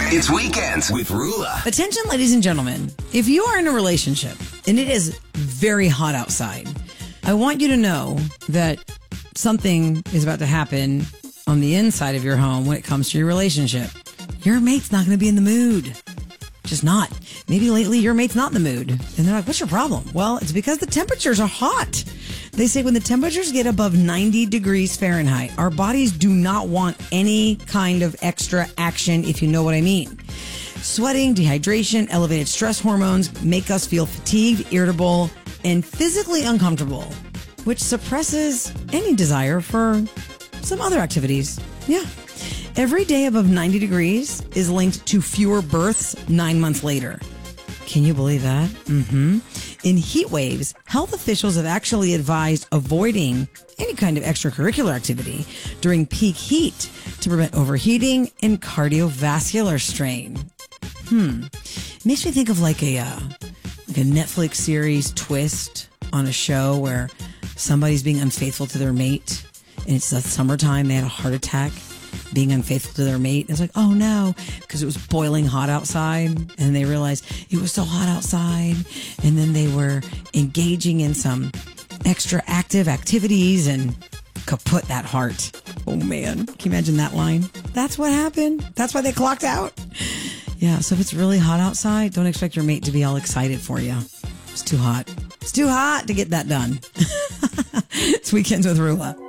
It's Weekends with Rula. Attention, ladies and gentlemen. If you are in a relationship and it is very hot outside, I want you to know that something is about to happen on the inside of your home when it comes to your relationship. Your mate's not going to be in the mood. Just not. Maybe lately your mate's not in the mood. And they're like, what's your problem? Well, it's because the temperatures are hot. They say when the temperatures get above 90 degrees Fahrenheit, our bodies do not want any kind of extra action, if you know what I mean. Sweating, dehydration, elevated stress hormones make us feel fatigued, irritable, and physically uncomfortable, which suppresses any desire for some other activities. Yeah. Every day above 90 degrees is linked to fewer births 9 months later. Can you believe that? Mm-hmm. In heat waves, health officials have actually advised avoiding any kind of extracurricular activity during peak heat to prevent overheating and cardiovascular strain. It makes me think of like a Netflix series twist on a show where somebody's being unfaithful to their mate and it's the summertime, they had a heart attack being unfaithful to their mate. It's like, oh no, because it was boiling hot outside and they realized it was so hot outside, and then they were engaging in some extra active activities and kaput that heart. Oh man, can you imagine that line? That's what happened. That's why they clocked out. Yeah, so if it's really hot outside, don't expect your mate to be all excited for you. It's too hot. It's too hot to get that done. It's Weekends with Rula.